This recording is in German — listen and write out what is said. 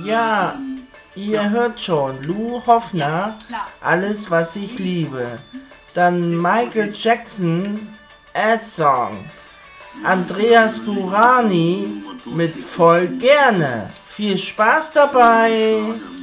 Ja, ihr hört schon, Lou Hoffner, alles was ich liebe. Dann Michael Jackson, Ad Song. Andreas Burani mit Voll gerne. Viel Spaß dabei!